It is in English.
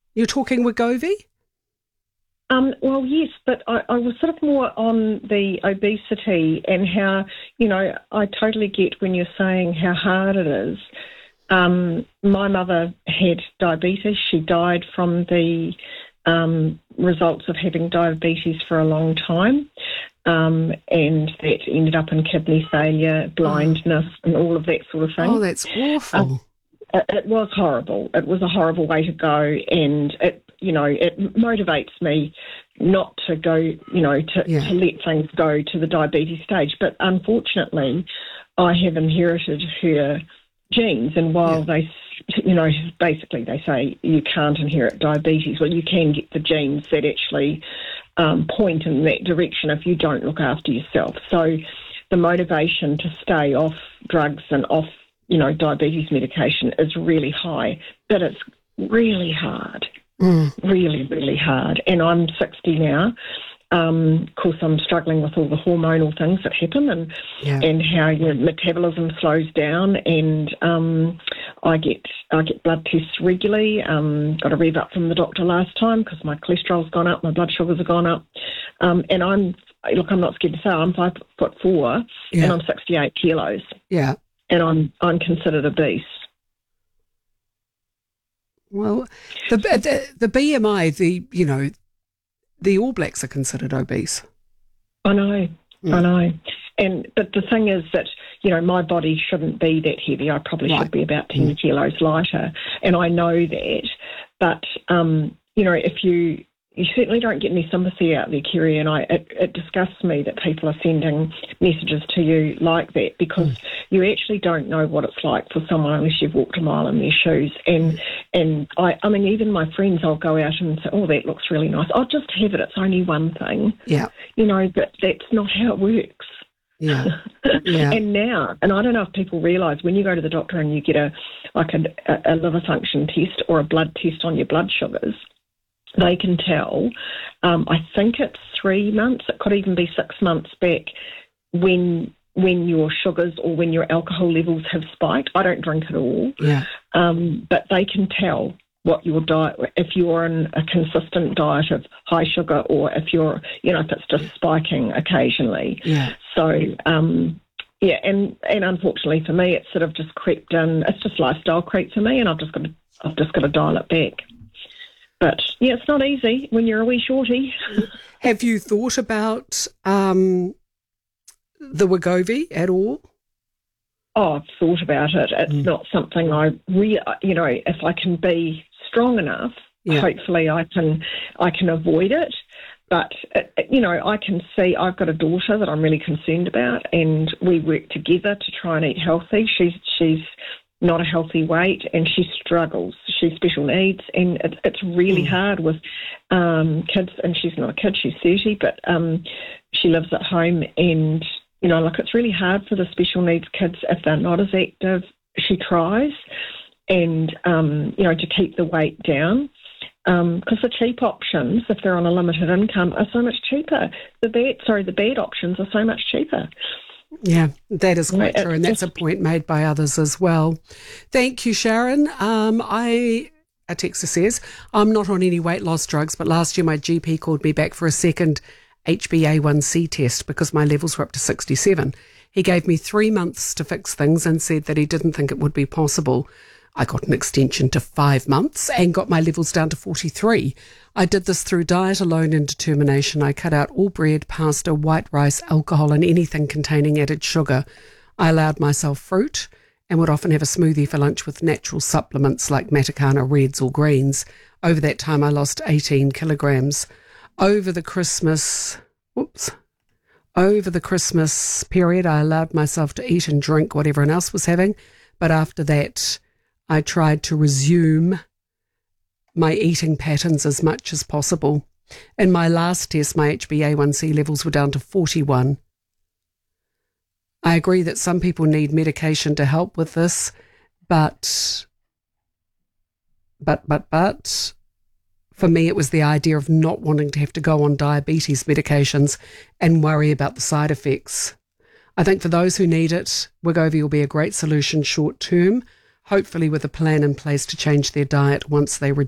You're talking Wegovy? Well, yes, but I was sort of more on the obesity and how, I totally get when you're saying how hard it is. My mother had diabetes. She died from the results of having diabetes for a long time, and that ended up in kidney failure, blindness, and all of that sort of thing. Oh, that's awful. It was horrible. It was a horrible way to go, and it motivates me not to go, to let things go to the diabetes stage. But unfortunately, I have inherited her genes, and while they, basically they say you can't inherit diabetes, well, you can get the genes that actually point in that direction if you don't look after yourself. So the motivation to stay off drugs and off diabetes medication is really high, but it's really hard, really, really hard. And I'm 60 now. Of course, I'm struggling with all the hormonal things that happen and how your metabolism slows down. And I get blood tests regularly. Got a rev up from the doctor last time because my cholesterol's gone up, my blood sugars have gone up. And I'm not scared to say I'm 5'4" and I'm 68 kilos. Yeah. And I'm considered obese. Well, the BMI, the All Blacks are considered obese. I know. But the thing is that, my body shouldn't be that heavy. I probably should be about 10 kilos lighter. And I know that. But, if you certainly don't get any sympathy out there, Kerry, and it disgusts me that people are sending messages to you like that, because you actually don't know what it's like for someone unless you've walked a mile in their shoes. And I mean, even my friends, I'll go out and say, oh, that looks really nice. I'll just have it. It's only one thing. Yeah. But that's not how it works. Yeah. Yeah. And I don't know if people realise, when you go to the doctor and you get a liver function test or a blood test on your blood sugars, they can tell, I think it's 3 months, it could even be 6 months back, when your sugars or when your alcohol levels have spiked. I don't drink at all. Yeah. But they can tell what your diet, if you're on a consistent diet of high sugar, or if you're, if it's just spiking occasionally. Yeah. So, and unfortunately for me, it's sort of just crept in. It's just lifestyle creep for me, and I've just got to dial it back. But, it's not easy when you're a wee shorty. Have you thought about the Wegovy at all? Oh, I've thought about it. It's not something I really, if I can be strong enough, hopefully I can avoid it. But, I can see I've got a daughter that I'm really concerned about, and we work together to try and eat healthy. She's not a healthy weight, and she struggles. She's special needs, and it's really hard with kids. And she's not a kid; she's 30, but she lives at home, and it's really hard for the special needs kids if they're not as active. She tries, and to keep the weight down, because the cheap options, if they're on a limited income, are so much cheaper. The bad options are so much cheaper. Yeah, that is quite true, and that's a point made by others as well. Thank you, Sharon. A texter says, I'm not on any weight loss drugs, but last year my GP called me back for a second HbA1c test because my levels were up to 67. He gave me 3 months to fix things and said that he didn't think it would be possible. I got an extension to 5 months and got my levels down to 43. I did this through diet alone and determination. I cut out all bread, pasta, white rice, alcohol, and anything containing added sugar. I allowed myself fruit and would often have a smoothie for lunch with natural supplements like Matakana reds or greens. Over that time, I lost 18 kilograms. Over the Christmas period, I allowed myself to eat and drink what everyone else was having. But after that, I tried to resume my eating patterns as much as possible. In my last test, my HbA1c levels were down to 41. I agree that some people need medication to help with this, but for me, it was the idea of not wanting to have to go on diabetes medications and worry about the side effects. I think for those who need it, Wegovy will be a great solution short term, hopefully with a plan in place to change their diet once they